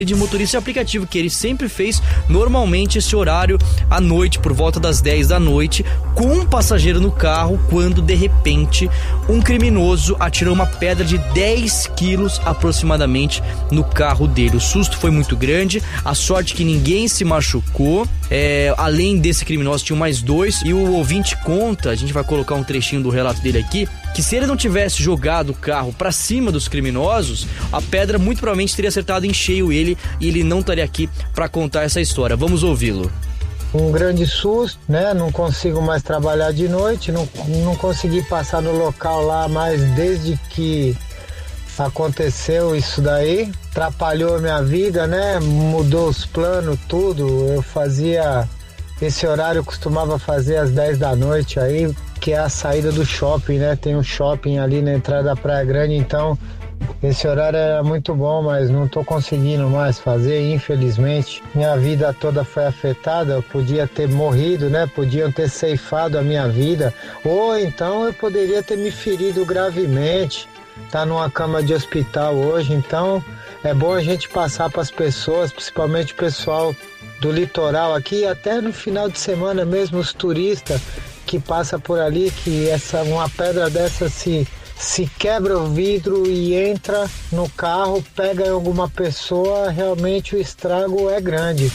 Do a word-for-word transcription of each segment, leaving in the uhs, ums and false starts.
de motorista de aplicativo, que ele sempre fez normalmente esse horário à noite, por volta das dez da noite, com um passageiro no carro, quando de repente um criminoso atirou uma pedra de dez quilos aproximadamente no carro dele. O susto foi muito grande, a sorte que ninguém se machucou. É, além desse criminoso tinham mais dois, e o ouvinte conta, a gente vai colocar um trechinho do relato dele aqui, que se ele não tivesse jogado o carro para cima dos criminosos, a pedra muito provavelmente teria acertado em cheio ele e ele não estaria aqui para contar essa história. Vamos ouvi-lo. Um grande susto, né? Não consigo mais trabalhar de noite, não, não consegui passar no local lá mais desde que aconteceu isso daí. Atrapalhou a minha vida, né? Mudou os planos, tudo. Eu fazia... Esse horário eu costumava fazer às dez da noite aí, que é a saída do shopping, né? Tem um shopping ali na entrada da Praia Grande, então esse horário era muito bom, mas não tô conseguindo mais fazer, infelizmente. Minha vida toda foi afetada, eu podia ter morrido, né? Podiam ter ceifado a minha vida, ou então eu poderia ter me ferido gravemente, tá numa cama de hospital hoje. Então é bom a gente passar para as pessoas, principalmente o pessoal do litoral aqui, até no final de semana mesmo, os turistas que passam por ali, que essa, uma pedra dessa se, se quebra o vidro e entra no carro, pega em alguma pessoa, realmente o estrago é grande.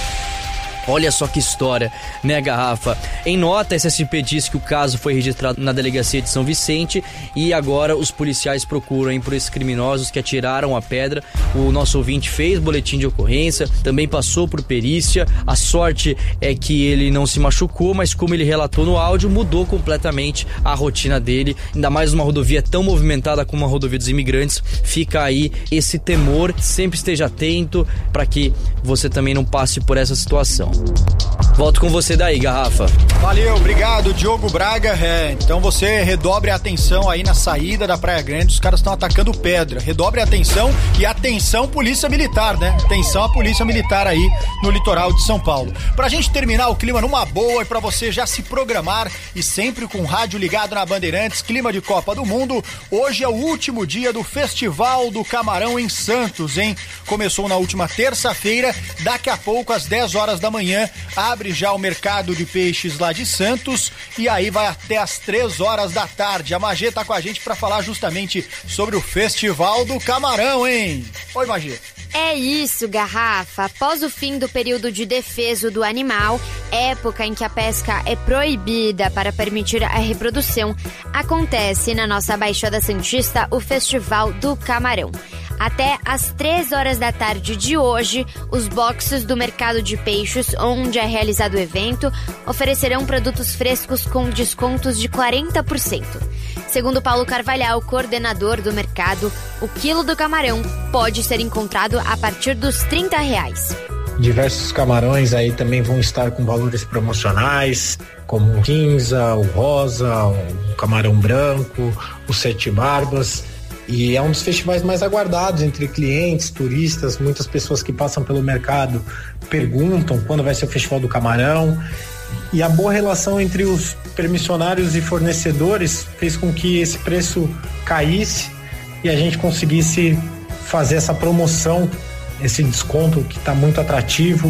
Olha só que história, né, Garrafa? Em nota, a S S P diz que o caso foi registrado na delegacia de São Vicente e agora os policiais procuram hein, por esses criminosos que atiraram a pedra. O nosso ouvinte fez boletim de ocorrência, também passou por perícia. A sorte é que ele não se machucou, mas como ele relatou no áudio, mudou completamente a rotina dele. Ainda mais numa rodovia tão movimentada como a rodovia dos imigrantes. Fica aí esse temor, sempre esteja atento para que você também não passe por essa situação. Volto com você daí, Garrafa. Valeu, obrigado, Diogo Braga. É, então você redobre a atenção aí na saída da Praia Grande, os caras estão atacando pedra. Redobre a atenção e atenção Polícia Militar, né? Atenção a Polícia Militar aí no litoral de São Paulo. Pra gente terminar o clima numa boa e pra você já se programar e sempre com o rádio ligado na Bandeirantes, clima de Copa do Mundo, hoje é o último dia do Festival do Camarão em Santos, hein? Começou na última terça-feira, daqui a pouco às dez horas da manhã abre já o mercado de peixes lá de Santos e aí vai até às três horas da tarde. A Magê tá com a gente para falar justamente sobre o Festival do Camarão, hein? Oi, Magê. É isso, Garrafa. Após o fim do período de defeso do animal, época em que a pesca é proibida para permitir a reprodução, acontece na nossa Baixada Santista o Festival do Camarão. Até às três horas da tarde de hoje, os boxes do mercado de peixes, onde é realizado o evento, oferecerão produtos frescos com descontos de quarenta por cento. Segundo Paulo Carvalhal, coordenador do mercado, o quilo do camarão pode ser encontrado a partir dos trinta reais. Diversos camarões aí também vão estar com valores promocionais, como o cinza, o rosa, o camarão branco, o sete barbas. E é um dos festivais mais aguardados entre clientes, turistas, muitas pessoas que passam pelo mercado perguntam quando vai ser o Festival do Camarão. E a boa relação entre os permissionários e fornecedores fez com que esse preço caísse e a gente conseguisse fazer essa promoção, esse desconto que está muito atrativo,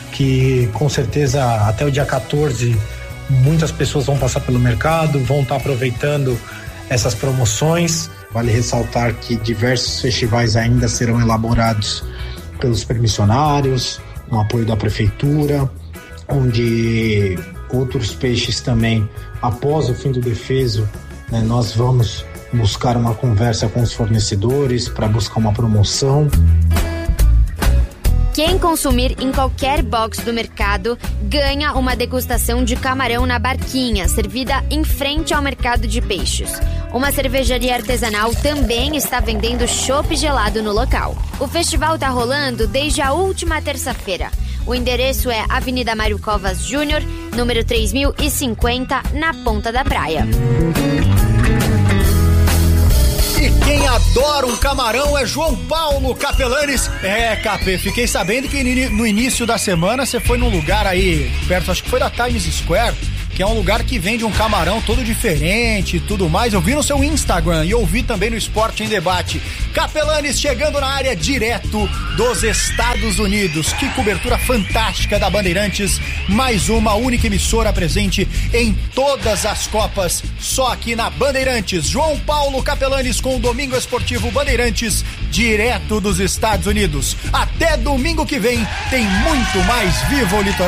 que com certeza até o dia quatorze muitas pessoas vão passar pelo mercado, vão estar aproveitando essas promoções. Vale ressaltar que diversos festivais ainda serão elaborados pelos permissionários, com apoio da prefeitura, onde outros peixes também, após o fim do defeso, né, nós vamos buscar uma conversa com os fornecedores para buscar uma promoção. Quem consumir em qualquer box do mercado ganha uma degustação de camarão na barquinha, servida em frente ao mercado de peixes. Uma cervejaria artesanal também está vendendo chopp gelado no local. O festival está rolando desde a última terça-feira. O endereço é Avenida Mário Covas Júnior, número três mil e cinquenta, na Ponta da Praia. E quem adora um camarão é João Paulo Capelanes. É, Capê, fiquei sabendo que no início da semana você foi num lugar aí perto, acho que foi da Times Square, que é um lugar que vende um camarão todo diferente e tudo mais. Eu vi no seu Instagram e ouvi também no Esporte em Debate. Capelanes chegando na área direto dos Estados Unidos. Que cobertura fantástica da Bandeirantes. Mais uma única emissora presente em todas as Copas, só aqui na Bandeirantes. João Paulo Capelanes com o Domingo Esportivo Bandeirantes, direto dos Estados Unidos. Até domingo que vem tem muito mais Viva o Litoral.